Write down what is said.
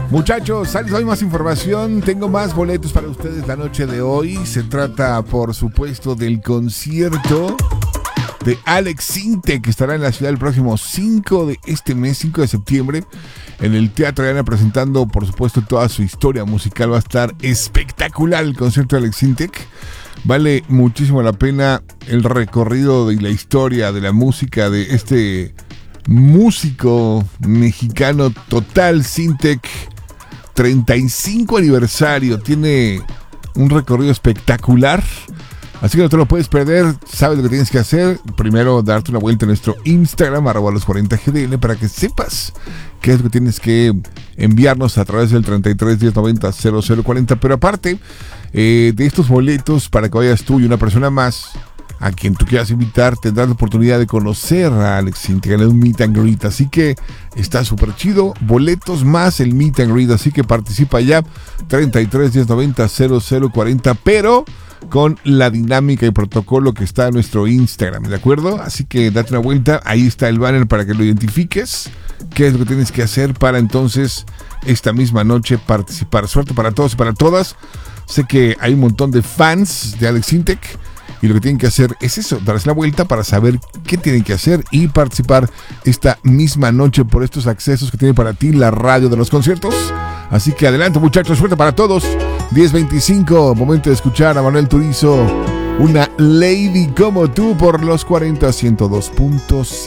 Muchachos, hay más información. Tengo más boletos para ustedes la noche de hoy. Se trata, por supuesto, del concierto de Alex Sintek, que estará en la ciudad el próximo 5 de este mes, 5 de septiembre, en el Teatro Arena, presentando, por supuesto, toda su historia musical. Va a estar espectacular el concierto de Alex Sintek. Vale muchísimo la pena el recorrido de la historia de la música de este músico mexicano total, Sintek. 35 aniversario, tiene un recorrido espectacular, así que no te lo puedes perder. Sabes lo que tienes que hacer: primero darte una vuelta en nuestro Instagram @los40gdl para que sepas qué es lo que tienes que enviarnos a través del 33 10 90 0040. Pero aparte de estos boletos, para que vayas tú y una persona más a quien tú quieras invitar, tendrás la oportunidad de conocer a Alex Sintek en un meet and greet. Así que está súper chido. Boletos más el meet and greet. Así que participa ya. 33 10 90 0040. Pero con la dinámica y protocolo que está en nuestro Instagram, ¿de acuerdo? Así que date una vuelta. Ahí está el banner para que lo identifiques. ¿Qué es lo que tienes que hacer para entonces esta misma noche participar? Suerte para todos y para todas. Sé que hay un montón de fans de Alex Sintek, y lo que tienen que hacer es eso, darse la vuelta para saber qué tienen que hacer y participar esta misma noche por estos accesos que tiene para ti la radio de los conciertos. Así que adelante, muchachos, suerte para todos. 10:25, momento de escuchar a Manuel Turizo, Una Lady Como Tú, por los 40 102.7.